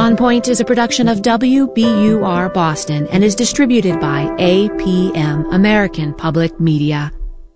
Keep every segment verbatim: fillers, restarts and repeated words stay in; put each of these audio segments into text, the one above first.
On Point is a production of W B U R Boston and is distributed by A P M, American Public Media.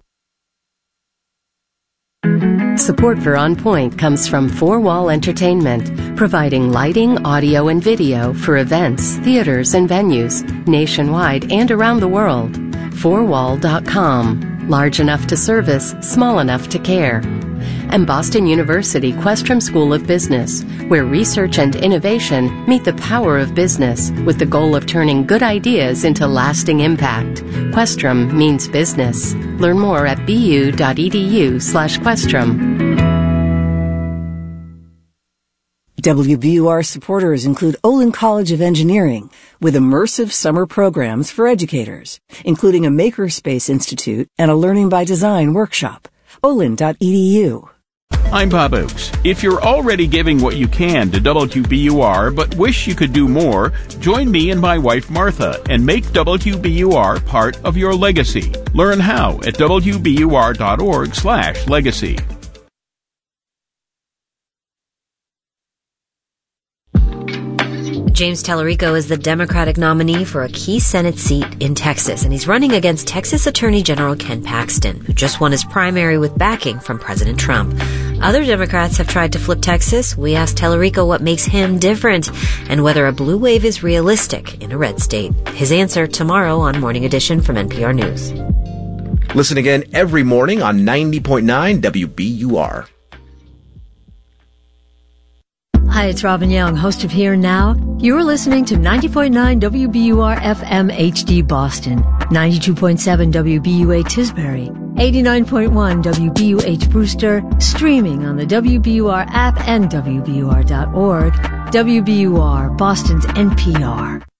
Support for On Point comes from Four Wall Entertainment, providing lighting, audio, and video for events, theaters, and venues nationwide and around the world. four wall dot com. Large enough to service, small enough to care. And Boston University Questrom School of Business, where research and innovation meet the power of business with the goal of turning good ideas into lasting impact. Questrom means business. Learn more at bu.edu slash Questrom. W B U R supporters include Olin College of Engineering, with immersive summer programs for educators, including a Makerspace Institute and a Learning by Design workshop. olin dot e d u. I'm Bob Oakes. If you're already giving what you can to W B U R but wish you could do more, join me and my wife Martha and make W B U R part of your legacy. Learn how at w b u r dot org slash legacy. James Tallarico is the Democratic nominee for a key Senate seat in Texas, and he's running against Texas Attorney General Ken Paxton, who just won his primary with backing from President Trump. Other Democrats have tried to flip Texas. We asked Tallarico what makes him different and whether a blue wave is realistic in a red state. His answer tomorrow on Morning Edition from N P R News. Listen again every morning on ninety point nine W B U R. Hi, it's Robin Young, host of Here Now. You're listening to ninety point nine W B U R F M H D Boston, ninety-two point seven W B U A Tisbury, eighty-nine point one W B U H Brewster, streaming on the W B U R app and W B U R dot org. W B U R, Boston's N P R.